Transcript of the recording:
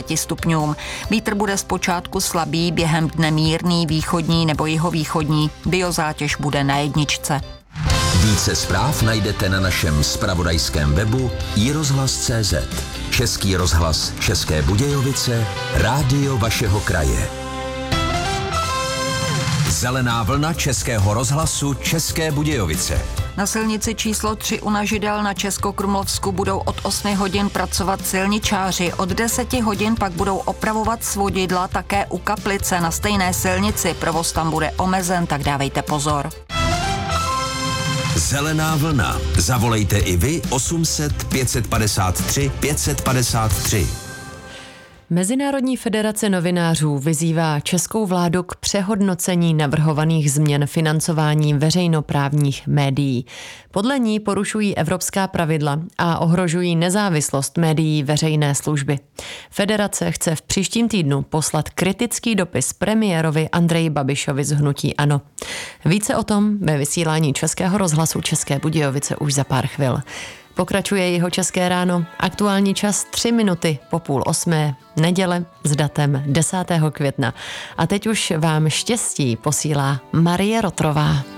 9 stupňům. Vítr bude zpočátku slabý, během dne mírný, východní nebo jihovýchodní. Biozátěž bude na 1. Více zpráv najdete na našem zpravodajském webu iRozhlas.cz. Český rozhlas České Budějovice, rádio vašeho kraje. Zelená vlna Českého rozhlasu České Budějovice. Na silnici číslo 3 u Nažidel na Českokrumlovsku budou od 8 hodin pracovat silničáři. Od 10 hodin pak budou opravovat svodidla také u Kaplice na stejné silnici. Provoz tam bude omezen, tak dávejte pozor. Zelená vlna. Zavolejte i vy 800 553 553. Mezinárodní federace novinářů vyzývá českou vládu k přehodnocení navrhovaných změn financování veřejnoprávních médií. Podle ní porušují evropská pravidla a ohrožují nezávislost médií veřejné služby. Federace chce v příštím týdnu poslat kritický dopis premiérovi Andreji Babišovi z hnutí ANO. Více o tom ve vysílání Českého rozhlasu České Budějovice už za pár chvil. Pokračuje Jihočeské ráno, aktuální čas 3 minuty po 7:30, neděle s datem 10. května. A teď už vám štěstí posílá Marie Rotrová.